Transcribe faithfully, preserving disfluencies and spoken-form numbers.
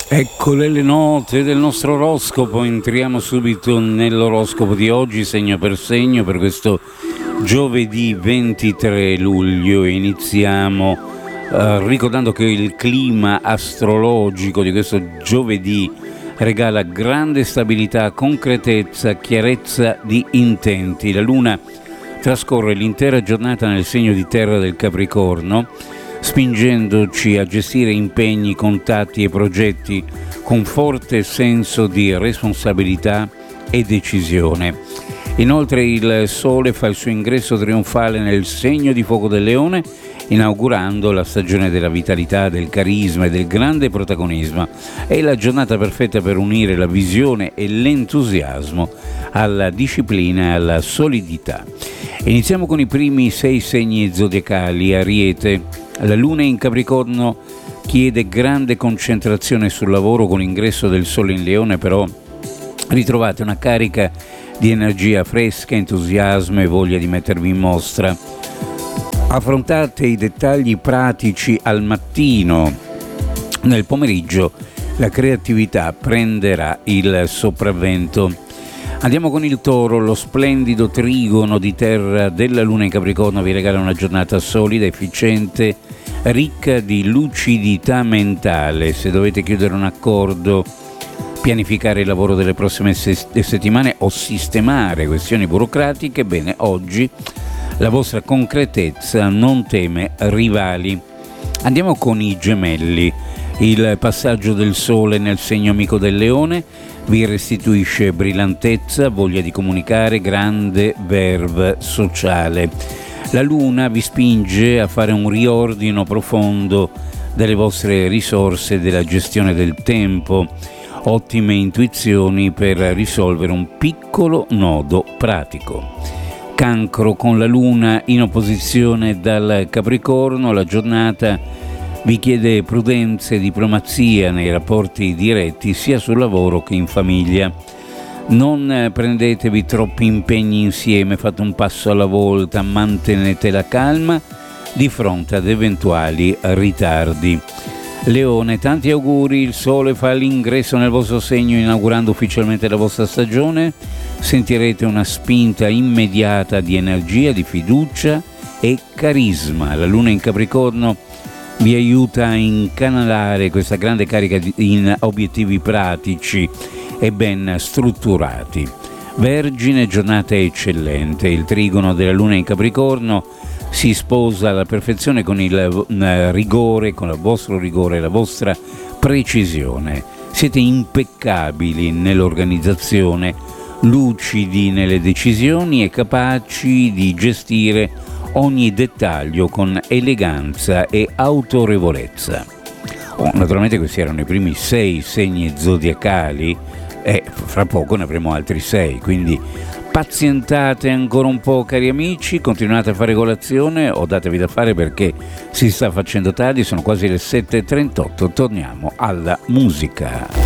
Eccole le note del nostro oroscopo, entriamo subito nell'oroscopo di oggi, segno per segno, per questo giovedì ventitré luglio. Iniziamo eh, ricordando che il clima astrologico di questo giovedì regala grande stabilità, concretezza, chiarezza di intenti. La luna trascorre l'intera giornata nel segno di terra del Capricorno, spingendoci a gestire impegni, contatti e progetti con forte senso di responsabilità e decisione. Inoltre il Sole fa il suo ingresso trionfale nel segno di fuoco del Leone, inaugurando la stagione della vitalità, del carisma e del grande protagonismo. È la giornata perfetta per unire la visione e l'entusiasmo alla disciplina e alla solidità. Iniziamo con i primi sei segni zodiacali. Ariete. La luna in Capricorno chiede grande concentrazione sul lavoro. Con l'ingresso del Sole in Leone però ritrovate una carica di energia fresca, entusiasmo e voglia di mettervi in mostra. Affrontate i dettagli pratici al mattino. Nel pomeriggio la creatività prenderà il sopravvento. Andiamo con il Toro. Lo splendido trigono di terra della luna in Capricorno vi regala una giornata solida, efficiente, ricca di lucidità mentale. Se dovete chiudere un accordo, pianificare il lavoro delle prossime se- settimane o sistemare questioni burocratiche, bene, oggi la vostra concretezza non teme rivali. Andiamo con i Gemelli. Il passaggio del Sole nel segno amico del Leone vi restituisce brillantezza, voglia di comunicare, grande verve sociale. La Luna vi spinge a fare un riordino profondo delle vostre risorse e della gestione del tempo. Ottime intuizioni per risolvere un piccolo nodo pratico. Cancro. Con la Luna in opposizione dal Capricorno, la giornata vi chiede prudenza e diplomazia nei rapporti diretti sia sul lavoro che in famiglia. Non prendetevi troppi impegni insieme, fate un passo alla volta, mantenete la calma di fronte ad eventuali ritardi. Leone, tanti auguri, il Sole fa l'ingresso nel vostro segno inaugurando ufficialmente la vostra stagione. Sentirete una spinta immediata di energia, di fiducia e carisma. La Luna in Capricorno vi aiuta a incanalare questa grande carica in obiettivi pratici e ben strutturati. Vergine, giornata eccellente. Il trigono della Luna in Capricorno si sposa alla perfezione con il rigore, con il vostro rigore e la vostra precisione. Siete impeccabili nell'organizzazione, lucidi nelle decisioni e capaci di gestire ogni dettaglio con eleganza e autorevolezza. Oh, naturalmente questi erano i primi sei segni zodiacali e fra poco ne avremo altri sei, quindi pazientate ancora un po', cari amici, continuate a fare colazione o datevi da fare perché si sta facendo tardi, sono quasi le sette e trentotto, torniamo alla musica.